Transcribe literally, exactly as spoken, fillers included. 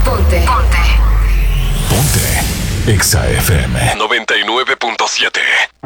Ponte. Ponte. Ponte. Exa F M noventa y nueve punto siete.